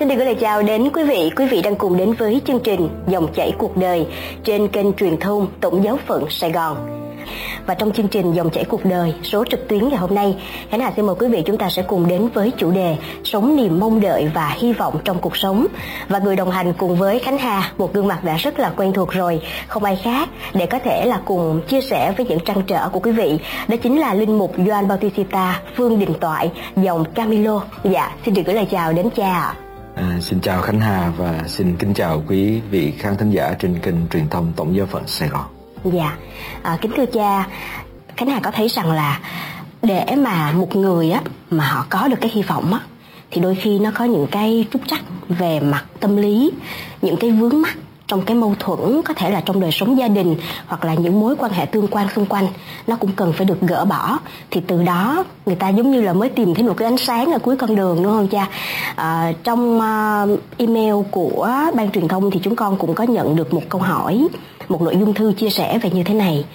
Xin được gửi lời chào đến quý vị. Quý vị đang cùng đến với chương trình Dòng chảy cuộc đời trên kênh truyền thông Tổng giáo phận Sài Gòn. Và trong chương trình Dòng chảy cuộc đời số trực tuyến ngày hôm nay, Khánh Hà xin mời quý vị chúng ta sẽ cùng đến với chủ đề sống niềm mong đợi và hy vọng trong cuộc sống. Và người đồng hành cùng với Khánh Hà, một gương mặt đã rất là quen thuộc rồi, không ai khác để có thể là cùng chia sẻ với những trăn trở của quý vị. Đó chính là linh mục Gioan Bautista Phương Đình Toại, dòng Camilo. Dạ, xin được gửi lời chào đến cha ạ. Xin chào Khánh Hà và xin kính chào quý vị khán thính giả trên kênh truyền thông Tổng giáo phận Sài Gòn. Dạ, kính thưa cha, Khánh Hà có thấy rằng là để mà một người á mà họ có được cái hy vọng á thì đôi khi nó có những cái trúc trắc về mặt tâm lý, những cái vướng mắc trong cái mâu thuẫn, có thể là trong đời sống gia đình hoặc là những mối quan hệ tương quan xung quanh, nó cũng cần phải được gỡ bỏ. Thì từ đó người ta giống như là mới tìm thấy một cái ánh sáng ở cuối con đường, đúng không cha? Trong email của ban truyền thông thì chúng con cũng có nhận được một câu hỏi, một nội dung thư chia sẻ về như thế này.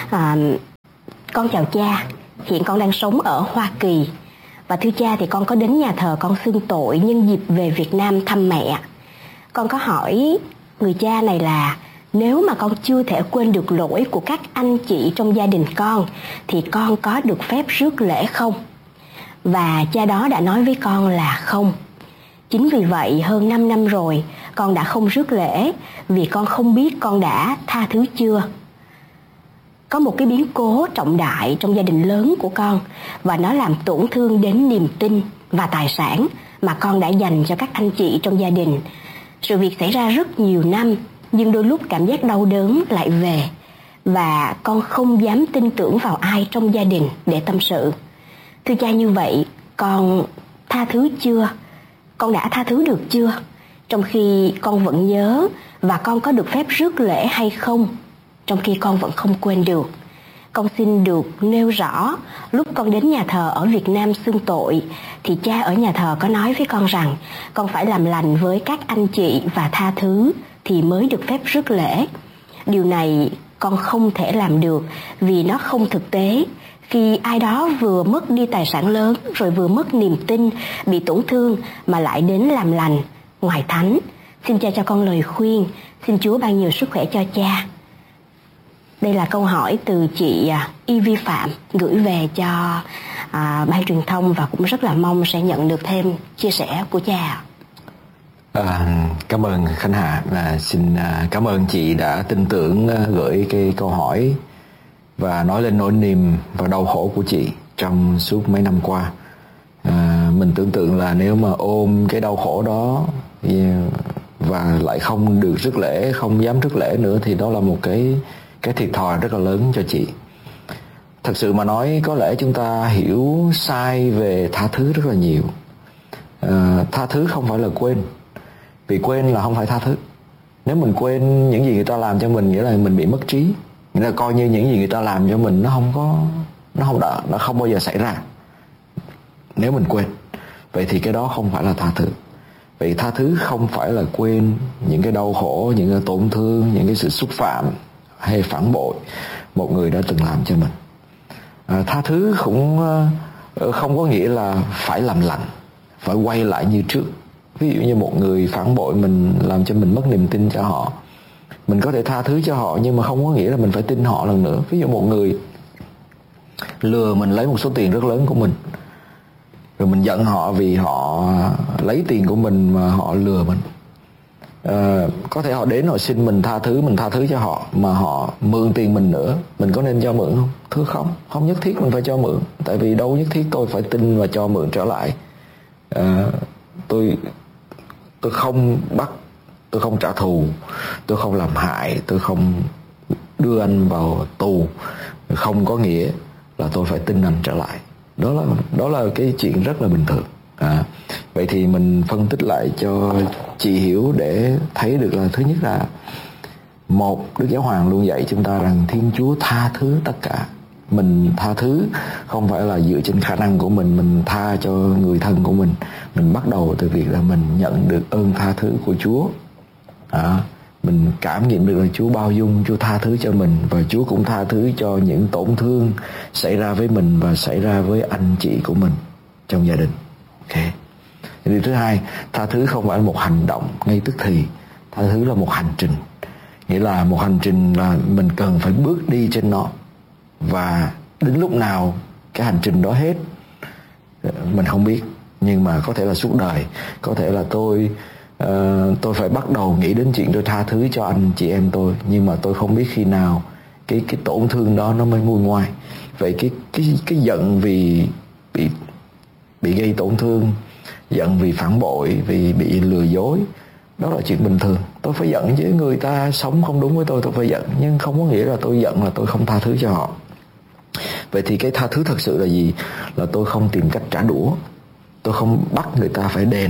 Con chào cha, hiện con đang sống ở Hoa Kỳ. Và thưa cha, thì con có đến nhà thờ con xưng tội nhân dịp về Việt Nam thăm mẹ. Con có hỏi người cha này là nếu mà con chưa thể quên được lỗi của các anh chị trong gia đình con thì con có được phép rước lễ không? Và cha đó đã nói với con là không. Chính vì vậy hơn 5 năm rồi con đã không rước lễ vì con không biết con đã tha thứ chưa. Có một cái biến cố trọng đại trong gia đình lớn của con và nó làm tổn thương đến niềm tin và tài sản mà con đã dành cho các anh chị trong gia đình. Sự việc xảy ra rất nhiều năm nhưng đôi lúc cảm giác đau đớn lại về và con không dám tin tưởng vào ai trong gia đình để tâm sự. Thưa cha, như vậy con tha thứ chưa? Con đã tha thứ được chưa? Trong khi con vẫn nhớ, và con có được phép rước lễ hay không trong khi con vẫn không quên được? Con xin được nêu rõ, lúc con đến nhà thờ ở Việt Nam xưng tội thì cha ở nhà thờ có nói với con rằng con phải làm lành với các anh chị và tha thứ thì mới được phép rước lễ. Điều này con không thể làm được vì nó không thực tế. Khi ai đó vừa mất đi tài sản lớn rồi vừa mất niềm tin, bị tổn thương mà lại đến làm lành ngoài thánh. Xin cha cho con lời khuyên. Xin Chúa ban nhiều sức khỏe cho cha. Đây là câu hỏi từ chị Y Vi Phạm gửi về cho ban truyền thông và cũng rất là mong sẽ nhận được thêm chia sẻ của cha. Cảm ơn Khánh Hà. Xin cảm ơn chị đã tin tưởng gửi cái câu hỏi và nói lên nỗi niềm và đau khổ của chị trong suốt mấy năm qua. Mình tưởng tượng là nếu mà ôm cái đau khổ đó và lại không được rước lễ, không dám rước lễ nữa thì đó là một cái thiệt thòi rất là lớn cho chị. Thật sự mà nói, có lẽ chúng ta hiểu sai về tha thứ rất là nhiều. Tha thứ không phải là quên, vì quên là không phải tha thứ. Nếu mình quên những gì người ta làm cho mình, nghĩa là mình bị mất trí, nghĩa là coi như những gì người ta làm cho mình nó không bao giờ xảy ra. Nếu mình quên, vậy thì cái đó không phải là tha thứ. Vậy tha thứ không phải là quên những cái đau khổ, những cái tổn thương, những cái sự xúc phạm hay phản bội một người đã từng làm cho mình. Tha thứ cũng không có nghĩa là phải làm lành, phải quay lại như trước. Ví dụ như một người phản bội mình, làm cho mình mất niềm tin cho họ, mình có thể tha thứ cho họ nhưng mà không có nghĩa là mình phải tin họ lần nữa. Ví dụ một người lừa mình lấy một số tiền rất lớn của mình, rồi mình giận họ vì họ lấy tiền của mình mà họ lừa mình. Có thể họ đến họ xin mình tha thứ cho họ, mà họ mượn tiền mình nữa, mình có nên cho mượn không? Thưa không nhất thiết mình phải cho mượn. Tại vì đâu nhất thiết tôi phải tin và cho mượn trở lại. Tôi không bắt, tôi không trả thù, tôi không làm hại, tôi không đưa anh vào tù, không có nghĩa là tôi phải tin anh trở lại. Đó là cái chuyện rất là bình thường. Vậy thì mình phân tích lại cho chị hiểu để thấy được là, thứ nhất là Đức Giáo Hoàng luôn dạy chúng ta rằng Thiên Chúa tha thứ tất cả. Mình tha thứ không phải là dựa trên khả năng của mình tha cho người thân của mình. Mình bắt đầu từ việc là mình nhận được ơn tha thứ của Chúa. Mình cảm nghiệm được là Chúa bao dung, Chúa tha thứ cho mình, và Chúa cũng tha thứ cho những tổn thương xảy ra với mình và xảy ra với anh chị của mình trong gia đình. Ok. Điều thứ hai, tha thứ không phải là một hành động ngay tức thì. Tha thứ là một hành trình. Nghĩa là một hành trình là mình cần phải bước đi trên nó. Và đến lúc nào cái hành trình đó hết mình không biết. Nhưng mà có thể là suốt đời. Có thể là tôi phải bắt đầu nghĩ đến chuyện tôi tha thứ cho anh chị em tôi. Nhưng mà tôi không biết khi nào cái tổn thương đó nó mới nguôi ngoai. Vậy cái giận vì bị gây tổn thương, giận vì phản bội, vì bị lừa dối, đó là chuyện bình thường. Tôi phải giận với người ta sống không đúng với tôi phải giận. Nhưng không có nghĩa là tôi giận là tôi không tha thứ cho họ. Vậy thì cái tha thứ thật sự là gì? Là tôi không tìm cách trả đũa. Tôi không bắt người ta phải đền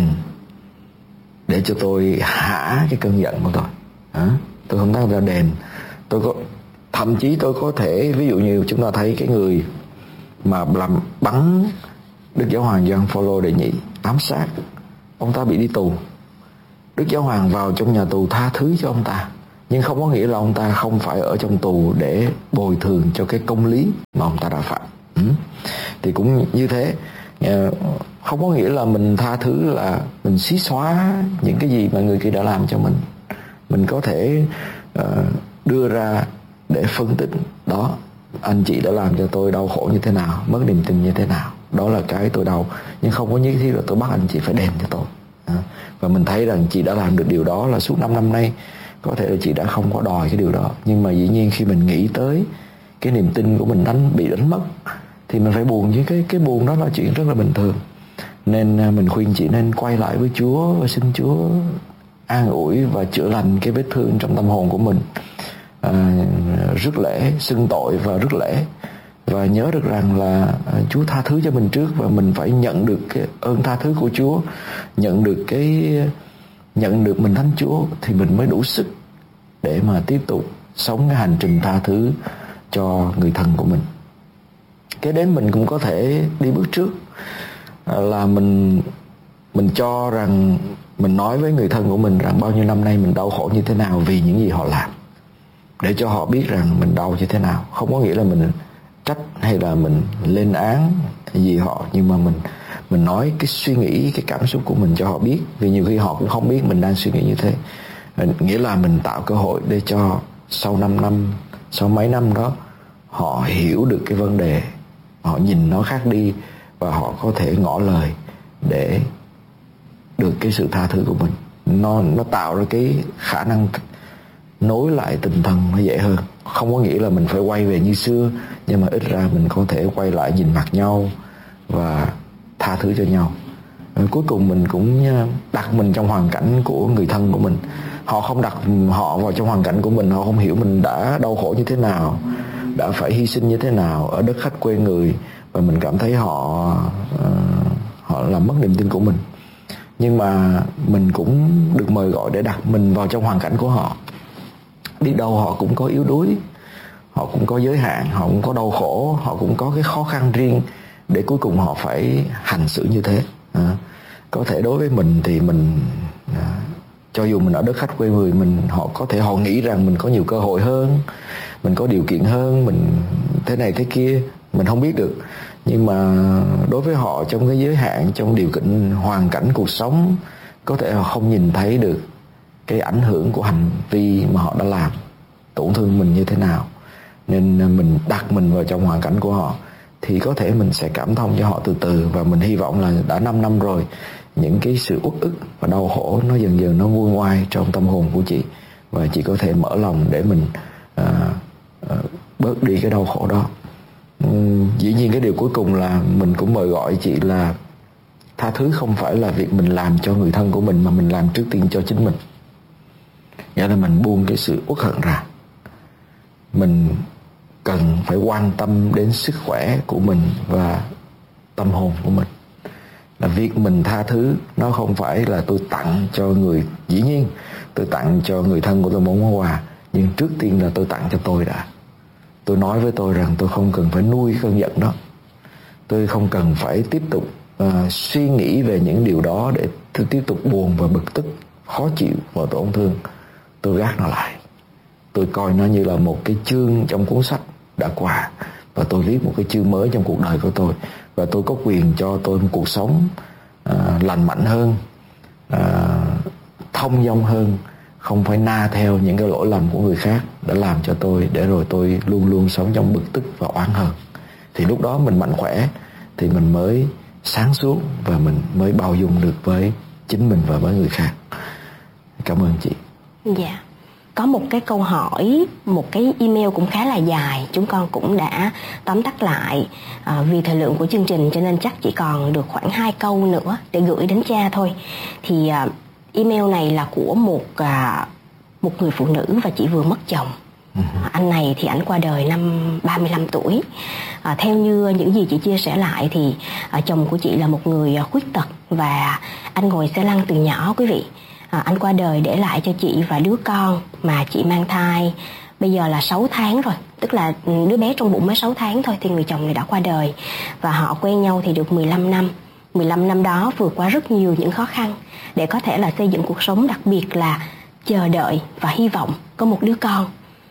để cho tôi hả cái cơn giận của tôi. Tôi không bắt người ta đền. Thậm chí tôi có thể, ví dụ như chúng ta thấy cái người mà làm bắn Đức Giáo Hoàng Gioan Phaolô đệ nhị, ám sát, ông ta bị đi tù. Đức Giáo Hoàng vào trong nhà tù tha thứ cho ông ta, nhưng không có nghĩa là ông ta không phải ở trong tù để bồi thường cho cái công lý mà ông ta đã phạm. Thì cũng như thế, không có nghĩa là mình tha thứ là mình xí xóa những cái gì mà người kia đã làm cho mình. Mình có thể đưa ra để phân tích, đó, anh chị đã làm cho tôi đau khổ như thế nào, mất niềm tin như thế nào, đó là cái tôi đau. Nhưng không có nhất thiết là tôi bắt anh chị phải đền cho tôi. Và mình thấy rằng chị đã làm được điều đó là suốt 5 năm nay. Có thể là chị đã không có đòi cái điều đó, nhưng mà dĩ nhiên khi mình nghĩ tới cái niềm tin của mình bị đánh mất thì mình phải buồn. Với cái buồn đó là chuyện rất là bình thường. Nên mình khuyên chị nên quay lại với Chúa và xin Chúa an ủi và chữa lành cái vết thương trong tâm hồn của mình. Rước lễ, xưng tội và rước lễ, và nhớ được rằng là Chúa tha thứ cho mình trước, và mình phải nhận được cái ơn tha thứ của Chúa, nhận được mình thánh Chúa, thì mình mới đủ sức để mà tiếp tục sống cái hành trình tha thứ cho người thân của mình. Kế đến mình cũng có thể đi bước trước, là mình cho rằng mình nói với người thân của mình rằng bao nhiêu năm nay mình đau khổ như thế nào vì những gì họ làm, để cho họ biết rằng mình đau như thế nào. Không có nghĩa là mình trách hay là mình lên án gì họ, nhưng mà mình nói cái suy nghĩ, cái cảm xúc của mình cho họ biết. Vì nhiều khi họ cũng không biết mình đang suy nghĩ như thế. Nghĩa là mình tạo cơ hội để cho sau 5 năm, sau mấy năm đó, họ hiểu được cái vấn đề, họ nhìn nó khác đi, và họ có thể ngỏ lời để được cái sự tha thứ của mình. Nó tạo ra cái khả năng nối lại tình thân nó dễ hơn. Không có nghĩa là mình phải quay về như xưa, nhưng mà ít ra mình có thể quay lại nhìn mặt nhau và tha thứ cho nhau. Cuối cùng mình cũng đặt mình trong hoàn cảnh của người thân của mình. Họ không đặt họ vào trong hoàn cảnh của mình, họ không hiểu mình đã đau khổ như thế nào, đã phải hy sinh như thế nào ở đất khách quê người, và mình cảm thấy họ làm mất niềm tin của mình. Nhưng mà mình cũng được mời gọi để đặt mình vào trong hoàn cảnh của họ. Biết đâu họ cũng có yếu đuối, họ cũng có giới hạn, họ cũng có đau khổ, họ cũng có cái khó khăn riêng, để cuối cùng họ phải hành xử như thế. Có thể đối với mình thì mình cho dù mình ở đất khách quê người mình, họ nghĩ rằng mình có nhiều cơ hội hơn, mình có điều kiện hơn, mình thế này thế kia, mình không biết được. Nhưng mà đối với họ, trong cái giới hạn, trong điều kiện hoàn cảnh cuộc sống, có thể họ không nhìn thấy được cái ảnh hưởng của hành vi mà họ đã làm tổn thương mình như thế nào. Nên mình đặt mình vào trong hoàn cảnh của họ, thì có thể mình sẽ cảm thông cho họ từ từ. Và mình hy vọng là đã 5 năm rồi, những cái sự uất ức và đau khổ nó dần dần nó nguôi ngoai trong tâm hồn của chị, và chị có thể mở lòng để mình bớt đi cái đau khổ đó. Dĩ nhiên cái điều cuối cùng là mình cũng mời gọi chị là tha thứ không phải là việc mình làm cho người thân của mình, mà mình làm trước tiên cho chính mình. Nghĩa là mình buông cái sự uất hận ra. Mình cần phải quan tâm đến sức khỏe của mình và tâm hồn của mình. Là việc mình tha thứ nó không phải là tôi tặng cho người. Dĩ nhiên tôi tặng cho người thân của tôi một món quà, nhưng trước tiên là tôi tặng cho tôi đã. Tôi nói với tôi rằng tôi không cần phải nuôi cơn giận đó. Tôi không cần phải tiếp tục suy nghĩ về những điều đó để tôi tiếp tục buồn và bực tức, khó chịu và tổn thương. Tôi gác nó lại. Tôi coi nó như là một cái chương trong cuốn sách đã qua, và tôi viết một cái chương mới trong cuộc đời của tôi. Và tôi có quyền cho tôi một cuộc sống lành mạnh hơn, thông dong hơn, không phải na theo những cái lỗi lầm của người khác đã làm cho tôi, để rồi tôi luôn luôn sống trong bực tức và oán hờn. Thì lúc đó mình mạnh khỏe thì mình mới sáng suốt và mình mới bao dung được với chính mình và với người khác. Cảm ơn chị. Dạ. Có một cái câu hỏi, một cái email cũng khá là dài, chúng con cũng đã tóm tắt lại vì thời lượng của chương trình, cho nên chắc chỉ còn được khoảng 2 câu nữa để gửi đến cha thôi. Thì email này là của một người phụ nữ và chị vừa mất chồng. Anh này thì ảnh qua đời năm 35 tuổi. Theo như những gì chị chia sẻ lại thì chồng của chị là một người khuyết tật và anh ngồi xe lăn từ nhỏ, quý vị. Anh qua đời để lại cho chị và đứa con mà chị mang thai bây giờ là 6 tháng rồi. Tức là đứa bé trong bụng mới 6 tháng thôi thì người chồng này đã qua đời. Và họ quen nhau thì được 15 năm. 15 năm đó vượt qua rất nhiều những khó khăn để có thể là xây dựng cuộc sống, đặc biệt là chờ đợi và hy vọng có một đứa con.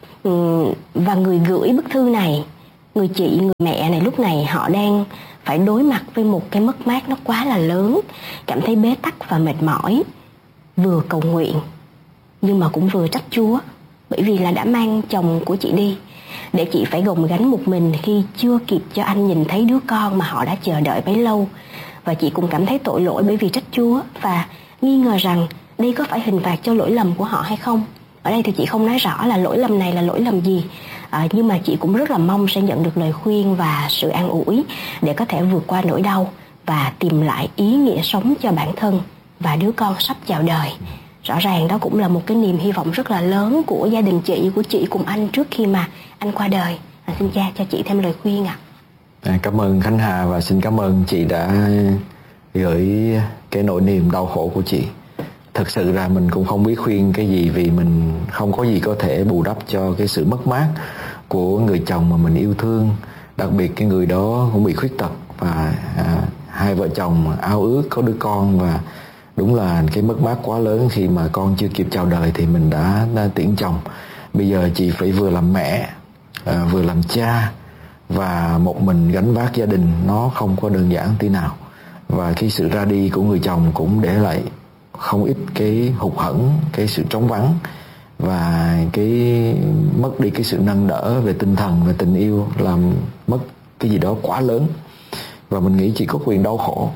Và người gửi bức thư này, người chị, người mẹ này, lúc này họ đang phải đối mặt với một cái mất mát nó quá là lớn, cảm thấy bế tắc và mệt mỏi, vừa cầu nguyện nhưng mà cũng vừa trách Chúa, bởi vì là đã mang chồng của chị đi để chị phải gồng gánh một mình khi chưa kịp cho anh nhìn thấy đứa con mà họ đã chờ đợi bấy lâu. Và chị cũng cảm thấy tội lỗi bởi vì trách Chúa và nghi ngờ rằng đây có phải hình phạt cho lỗi lầm của họ hay không. Ở đây thì chị không nói rõ là lỗi lầm này là lỗi lầm gì, nhưng mà chị cũng rất là mong sẽ nhận được lời khuyên và sự an ủi để có thể vượt qua nỗi đau và tìm lại ý nghĩa sống cho bản thân và đứa con sắp chào đời. Rõ ràng đó cũng là một cái niềm hy vọng rất là lớn của gia đình chị, của chị cùng anh trước khi mà anh qua đời. Xin cha cho chị thêm lời khuyên ạ. Cảm ơn Khánh Hà và xin cảm ơn chị đã gửi cái nỗi niềm đau khổ của chị. Thật sự ra mình cũng không biết khuyên cái gì, vì mình không có gì có thể bù đắp cho cái sự mất mát của người chồng mà mình yêu thương. Đặc biệt cái người đó cũng bị khuyết tật và hai vợ chồng ao ước có đứa con, và đúng là cái mất mát quá lớn khi mà con chưa kịp chào đời thì mình đã tiễn chồng. Bây giờ chị phải vừa làm mẹ, vừa làm cha và một mình gánh vác gia đình, nó không có đơn giản tí nào. Và cái sự ra đi của người chồng cũng để lại không ít cái hụt hẫng, cái sự trống vắng và cái mất đi cái sự nâng đỡ về tinh thần và tình yêu, làm mất cái gì đó quá lớn. Và mình nghĩ chị có quyền đau khổ.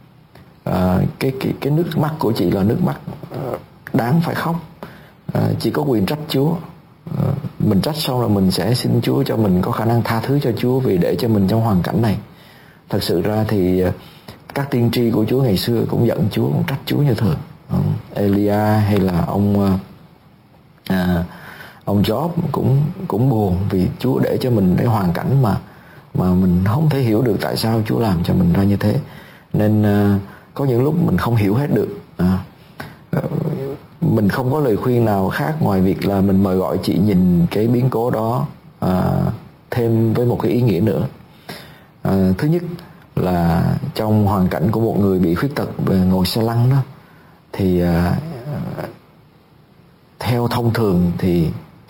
Cái nước mắt của chị là nước mắt đáng phải khóc. Chị có quyền trách Chúa. Mình trách xong rồi mình sẽ xin Chúa cho mình có khả năng tha thứ cho Chúa vì để cho mình trong hoàn cảnh này. Thật sự ra thì các tiên tri của Chúa ngày xưa cũng giận Chúa, cũng trách Chúa như thường. Elia hay là ông Job cũng buồn vì Chúa để cho mình cái hoàn cảnh mà mình không thể hiểu được tại sao Chúa làm cho mình ra như thế. Nên có những lúc mình không hiểu hết được. Mình không có lời khuyên nào khác ngoài việc là mình mời gọi chị nhìn cái biến cố đó thêm với một cái ý nghĩa nữa. Thứ nhất là trong hoàn cảnh của một người bị khuyết tật ngồi xe lăn đó, thì theo thông thường thì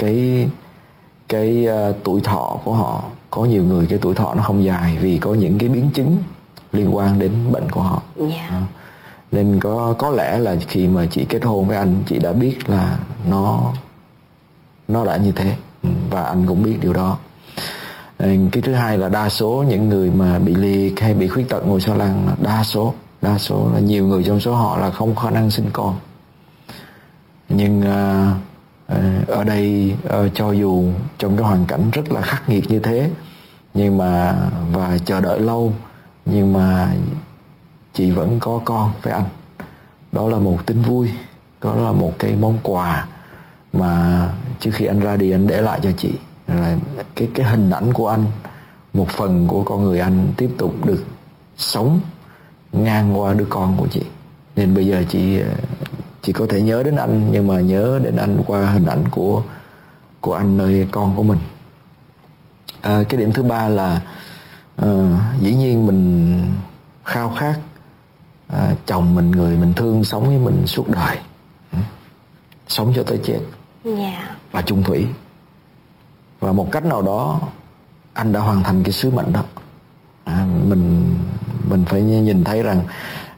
cái tuổi thọ của họ, có nhiều người cái tuổi thọ nó không dài vì có những cái biến chứng liên quan đến bệnh của họ. Nên có lẽ là khi mà chị kết hôn với anh, chị đã biết là nó đã như thế, và anh cũng biết điều đó. Cái thứ hai là đa số những người mà bị liệt hay bị khuyết tật ngồi xe lăn, đa số là nhiều người trong số họ là không có khả năng sinh con. Nhưng ở đây cho dù trong cái hoàn cảnh rất là khắc nghiệt như thế, nhưng mà và chờ đợi lâu, nhưng mà chị vẫn có con với anh. Đó là một tin vui, đó là một cái món quà mà trước khi anh ra đi anh để lại cho chị, là cái hình ảnh của anh, một phần của con người anh tiếp tục được sống ngang qua đứa con của chị. Nên bây giờ chị có thể nhớ đến anh, nhưng mà nhớ đến anh qua hình ảnh của anh nơi con của mình. Cái điểm thứ ba là dĩ nhiên mình khao khát chồng mình, người mình thương, sống với mình suốt đời, sống cho tới chết, và chung thủy. Và một cách nào đó anh đã hoàn thành cái sứ mệnh đó. Mình phải nhìn thấy rằng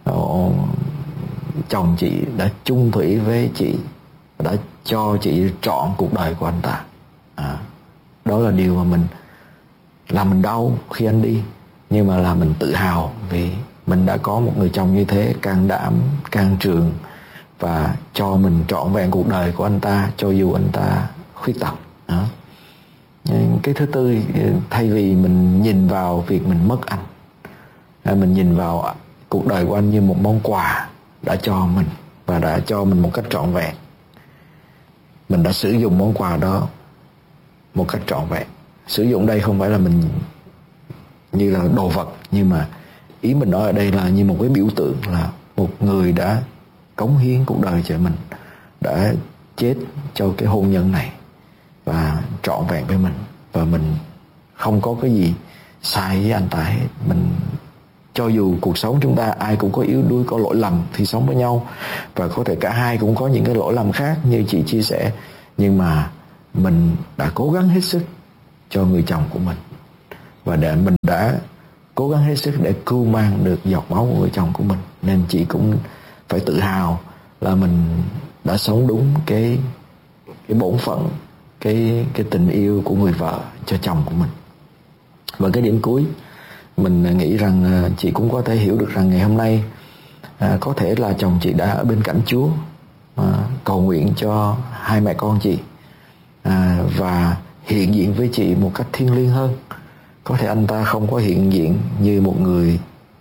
chồng chị đã chung thủy với chị, đã cho chị trọn cuộc đời của anh ta. Đó là điều mà mình đau khi anh đi, nhưng mà là mình tự hào vì mình đã có một người chồng như thế, can đảm, can trường và cho mình trọn vẹn cuộc đời của anh ta, cho dù anh ta khuyết tật. Cái thứ tư, thay vì mình nhìn vào việc mình mất anh, mình nhìn vào cuộc đời của anh như một món quà đã cho mình và đã cho mình một cách trọn vẹn. Mình đã sử dụng món quà đó một cách trọn vẹn. Sử dụng đây không phải là mình như là đồ vật, nhưng mà ý mình nói ở đây là như một cái biểu tượng là một người đã cống hiến cuộc đời cho mình, đã chết cho cái hôn nhân này và trọn vẹn với mình, và mình không có cái gì sai với anh ta hết. Mình, cho dù cuộc sống chúng ta ai cũng có yếu đuối, có lỗi lầm khi sống với nhau, và có thể cả hai cũng có những cái lỗi lầm khác như chị chia sẻ, nhưng mà mình đã cố gắng hết sức cho người chồng của mình, và mình đã cố gắng hết sức để cưu mang được giọt máu của người chồng của mình. Nên chị cũng phải tự hào là mình đã sống đúng cái bổn phận, cái tình yêu của người vợ cho chồng của mình. Và cái điểm cuối, mình nghĩ rằng chị cũng có thể hiểu được rằng ngày hôm nay có thể là chồng chị đã ở bên cạnh Chúa, cầu nguyện cho hai mẹ con chị, và hiện diện với chị một cách thiêng liêng hơn. Có thể anh ta không có hiện diện như một người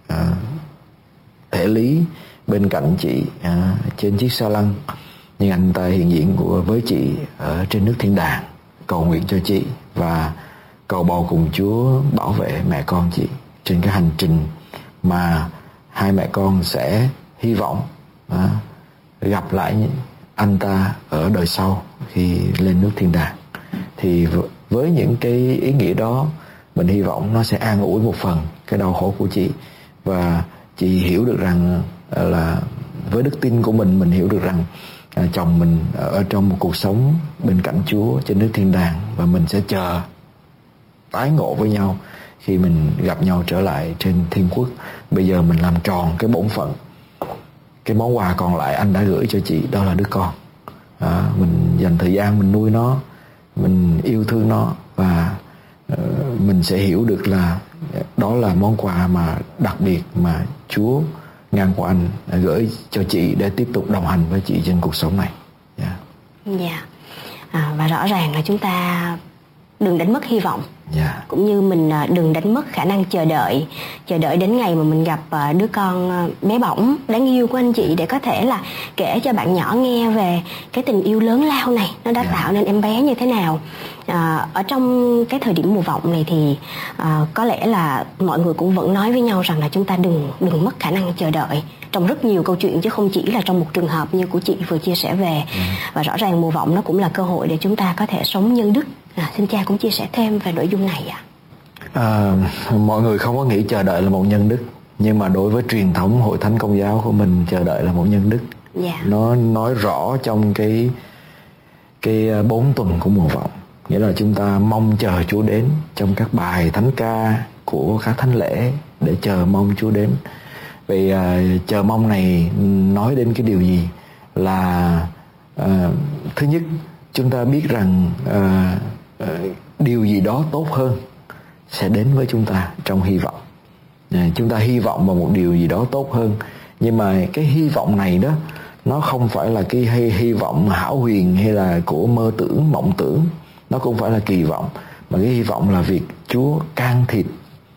thể lý bên cạnh chị trên chiếc xe lăn, nhưng anh ta hiện diện với chị ở trên nước thiên đàng, cầu nguyện cho chị và cầu bầu cùng Chúa bảo vệ mẹ con chị trên cái hành trình mà hai mẹ con sẽ hy vọng gặp lại anh ta ở đời sau khi lên nước thiên đàng. Thì với những cái ý nghĩa đó, mình hy vọng nó sẽ an ủi một phần cái đau khổ của chị, và chị hiểu được rằng là với đức tin của mình hiểu được rằng chồng mình ở trong một cuộc sống bên cạnh Chúa trên nước thiên đàng, và mình sẽ chờ tái ngộ với nhau khi mình gặp nhau trở lại trên thiên quốc. Bây giờ mình làm tròn cái bổn phận, cái món quà còn lại anh đã gửi cho chị, đó là đứa con. Mình dành thời gian mình nuôi nó, mình yêu thương nó, và mình sẽ hiểu được là đó là món quà mà đặc biệt mà Chúa ngang qua anh gửi cho chị để tiếp tục đồng hành với chị trên cuộc sống này. Và rõ ràng là chúng ta đừng đánh mất hy vọng, cũng như mình đừng đánh mất khả năng chờ đợi đến ngày mà mình gặp đứa con bé bỏng đáng yêu của anh chị, để có thể là kể cho bạn nhỏ nghe về cái tình yêu lớn lao này nó đã tạo nên em bé như thế nào. Ở trong cái thời điểm mùa vọng này thì có lẽ là mọi người cũng vẫn nói với nhau rằng là chúng ta đừng mất khả năng chờ đợi trong rất nhiều câu chuyện, chứ không chỉ là trong một trường hợp như của chị vừa chia sẻ về. Và rõ ràng mùa vọng nó cũng là cơ hội để chúng ta có thể sống nhân đức. Xin cha cũng chia sẻ thêm về nội dung này ạ. Mọi người không có nghĩ chờ đợi là một nhân đức, nhưng mà đối với truyền thống Hội Thánh Công giáo của mình, chờ đợi là một nhân đức. Nó nói rõ trong cái 4 tuần của mùa vọng, nghĩa là chúng ta mong chờ Chúa đến trong các bài thánh ca của các thánh lễ để chờ mong Chúa đến. Vậy chờ mong này nói đến cái điều gì? Là thứ nhất, chúng ta biết rằng điều gì đó tốt hơn sẽ đến với chúng ta trong hy vọng. Chúng ta hy vọng vào một điều gì đó tốt hơn, nhưng mà cái hy vọng này đó, nó không phải là cái hy vọng hão huyền hay là của mơ tưởng, mộng tưởng. Nó cũng phải là kỳ vọng, mà cái hy vọng là việc Chúa can thiệp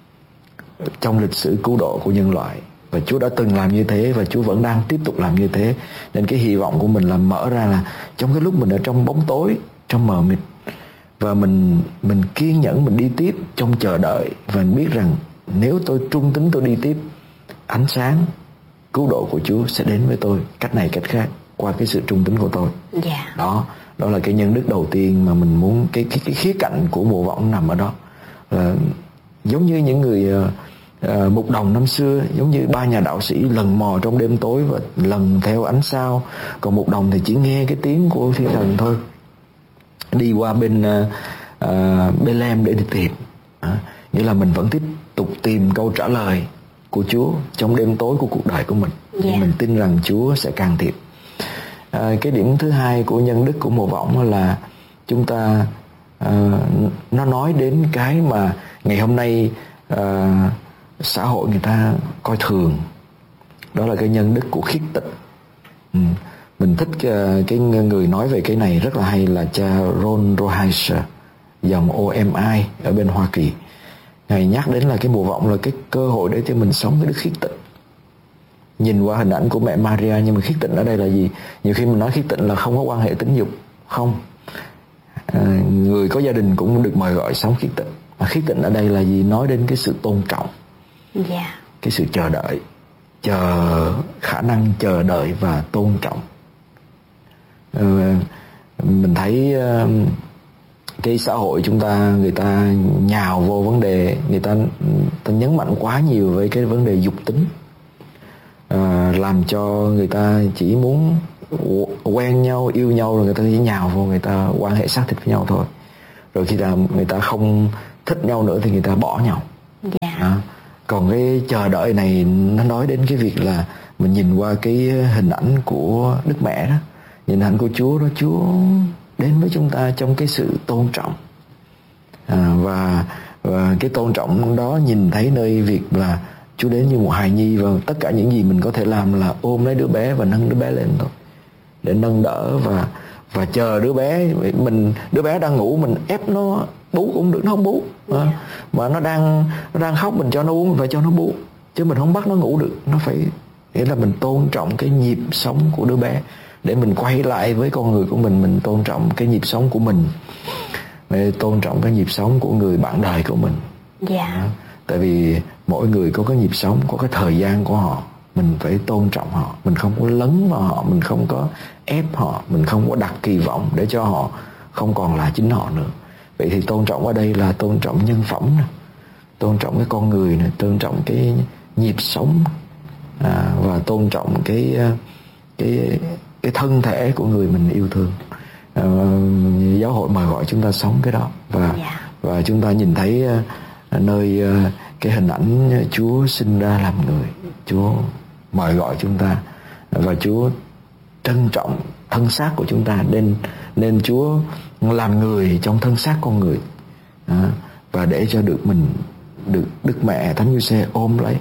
trong lịch sử cứu độ của nhân loại. Và Chúa đã từng làm như thế, và Chúa vẫn đang tiếp tục làm như thế. Nên cái hy vọng của mình là mở ra là trong cái lúc mình ở trong bóng tối, trong mờ mịt, và mình kiên nhẫn mình đi tiếp trong chờ đợi, và mình biết rằng nếu tôi trung tín tôi đi tiếp, ánh sáng cứu độ của Chúa sẽ đến với tôi cách này cách khác qua cái sự trung tín của tôi. Đó là cái nhân đức đầu tiên mà mình muốn. Cái khía cạnh của mùa vọng nằm ở đó. Giống như những người mục đồng năm xưa, giống như ba nhà đạo sĩ lần mò trong đêm tối và lần theo ánh sao, còn mục đồng thì chỉ nghe cái tiếng của thiên thần thôi, đi qua bên Bethlehem để đi tìm. Nghĩa là mình vẫn tiếp tục tìm câu trả lời của Chúa trong đêm tối của cuộc đời của mình. thì mình tin rằng Chúa sẽ can thiệp. Cái điểm thứ hai của nhân đức của mùa võng là chúng ta nó nói đến cái mà ngày hôm nay xã hội người ta coi thường, đó là cái nhân đức của khiết tịnh. Mình thích cái người nói về cái này rất là hay là cha Ron Roheiser, dòng OMI ở bên Hoa Kỳ. Ngài nhắc đến là cái mùa võng là cái cơ hội để cho mình sống cái đức khiết tịnh. Nhìn qua hình ảnh của mẹ Maria, nhưng mà khiết tịnh ở đây là gì? Nhiều khi mình nói khiết tịnh là không có quan hệ tính dục, không. Người có gia đình cũng được mời gọi sống khiết tịnh. Mà khiết tịnh ở đây là gì? Nói đến cái sự tôn trọng, cái sự chờ đợi, khả năng chờ đợi và tôn trọng. Mình thấy cái xã hội chúng ta, người ta nhào vô vấn đề, người ta nhấn mạnh quá nhiều với cái vấn đề dục tính, làm cho người ta chỉ muốn quen nhau, yêu nhau rồi người ta chỉ nhào vô, người ta quan hệ xác thịt với nhau thôi. Rồi khi nào người ta không thích nhau nữa thì người ta bỏ nhau. Còn cái chờ đợi này nó nói đến cái việc là mình nhìn qua cái hình ảnh của Đức Mẹ đó, nhìn hình ảnh của Chúa đó, Chúa đến với chúng ta trong cái sự tôn trọng, và cái tôn trọng đó nhìn thấy nơi việc là Chúa đến như một hài nhi, và tất cả những gì mình có thể làm là ôm lấy đứa bé và nâng đứa bé lên thôi, để nâng đỡ và chờ đứa bé. Đứa bé đang ngủ, mình ép nó bú cũng được, nó không bú, mà nó đang khóc, mình cho nó uống, mình phải cho nó bú, chứ mình không bắt nó ngủ được. Nó phải, nghĩa là mình tôn trọng cái nhịp sống của đứa bé, để mình quay lại với con người của mình tôn trọng cái nhịp sống của mình, tôn trọng cái nhịp sống của người bạn đời của mình. Tại vì mỗi người có cái nhịp sống, có cái thời gian của họ, mình phải tôn trọng họ, mình không có lấn vào họ, mình không có ép họ, mình không có đặt kỳ vọng để cho họ không còn là chính họ nữa. Vậy thì tôn trọng ở đây là tôn trọng nhân phẩm này, tôn trọng cái con người này, tôn trọng cái nhịp sống, và tôn trọng cái thân thể của người mình yêu thương. Giáo hội mời gọi chúng ta sống cái đó, và chúng ta nhìn thấy nơi cái hình ảnh Chúa sinh ra làm người, Chúa mời gọi chúng ta, và Chúa trân trọng thân xác của chúng ta, nên Chúa làm người trong thân xác con người, và để cho được Đức Mẹ Thánh Giuse ôm lấy,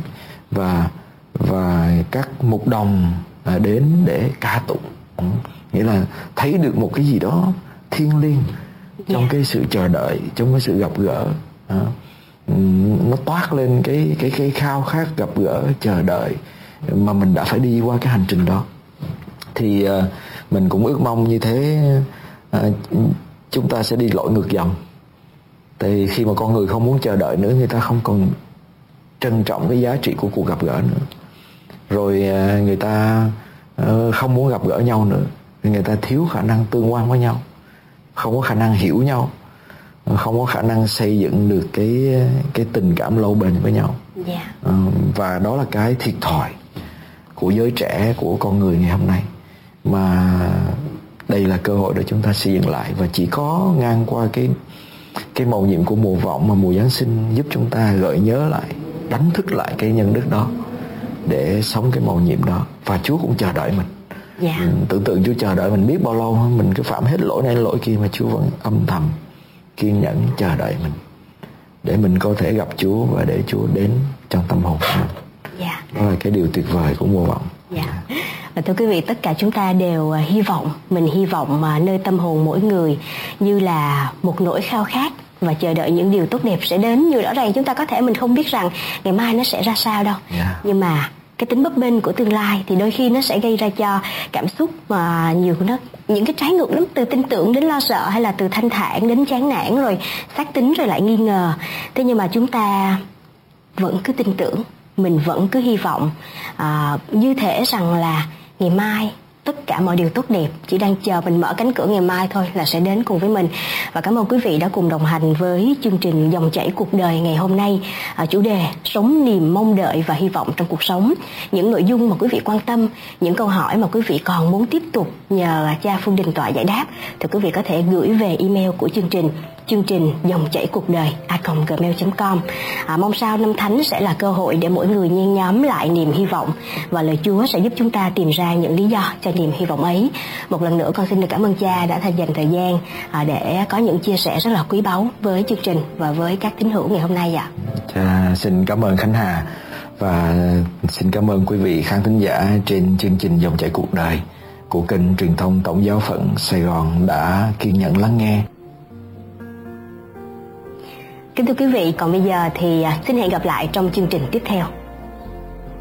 và các mục đồng đến để ca tụng, nghĩa là thấy được một cái gì đó thiêng liêng trong cái sự chờ đợi, trong cái sự gặp gỡ. Nó toát lên cái khao khát gặp gỡ, chờ đợi mà mình đã phải đi qua cái hành trình đó. Thì mình cũng ước mong như thế, chúng ta sẽ đi lội ngược dòng. Tại vì khi mà con người không muốn chờ đợi nữa, người ta không còn trân trọng cái giá trị của cuộc gặp gỡ nữa. Rồi người ta không muốn gặp gỡ nhau nữa, người ta thiếu khả năng tương quan với nhau, không có khả năng hiểu nhau, không có khả năng xây dựng được cái tình cảm lâu bền với nhau. Và đó là cái thiệt thòi của giới trẻ, của con người ngày hôm nay. Mà đây là cơ hội để chúng ta xây dựng lại, và chỉ có ngang qua cái mầu nhiệm của mùa vọng mà mùa Giáng sinh giúp chúng ta gợi nhớ lại, đánh thức lại cái nhân đức đó để sống cái mầu nhiệm đó. Và Chúa cũng chờ đợi mình. Tưởng tượng Chúa chờ đợi mình biết bao lâu, mình cứ phạm hết lỗi này lỗi kia mà Chúa vẫn âm thầm kiên nhẫn chờ đợi mình, để mình có thể gặp Chúa và để Chúa đến trong tâm hồn của mình. Đó là cái điều tuyệt vời của mùa vọng. Và thưa quý vị, tất cả chúng ta đều mình hy vọng mà nơi tâm hồn mỗi người như là một nỗi khao khát và chờ đợi những điều tốt đẹp sẽ đến. Như rõ ràng chúng ta có thể mình không biết rằng ngày mai nó sẽ ra sao đâu, nhưng mà cái tính bấp bênh của tương lai thì đôi khi nó sẽ gây ra cho cảm xúc mà những cái trái ngược lắm, từ tin tưởng đến lo sợ, hay là từ thanh thản đến chán nản, rồi xác tín rồi lại nghi ngờ. Thế nhưng mà chúng ta vẫn cứ tin tưởng, mình vẫn cứ hy vọng như thể rằng là ngày mai tất cả mọi điều tốt đẹp chỉ đang chờ mình mở cánh cửa ngày mai thôi là sẽ đến cùng với mình. Và cảm ơn quý vị đã cùng đồng hành với chương trình Dòng chảy cuộc đời ngày hôm nay. Chủ đề sống niềm mong đợi và hy vọng trong cuộc sống. Những nội dung mà quý vị quan tâm, những câu hỏi mà quý vị còn muốn tiếp tục nhờ cha Phương Đình Tọa giải đáp thì quý vị có thể gửi về email của chương trình dòng chảy cuộc đời @gmail.com. Mong sao năm Thánh sẽ là cơ hội để mỗi người nhen nhóm lại niềm hy vọng, và lời Chúa sẽ giúp chúng ta tìm ra những lý do cho niềm hy vọng ấy. Một lần nữa con xin được cảm ơn cha đã dành thời gian để có những chia sẻ rất là quý báu với chương trình và với các tín hữu ngày hôm nay ạ. Cha xin cảm ơn Khánh Hà và xin cảm ơn quý vị khán thính giả trên chương trình Dòng chảy cuộc đời của kênh truyền thông Tổng giáo phận Sài Gòn đã kiên nhẫn lắng nghe. Kính thưa quý vị, còn bây giờ thì xin hẹn gặp lại trong chương trình tiếp theo.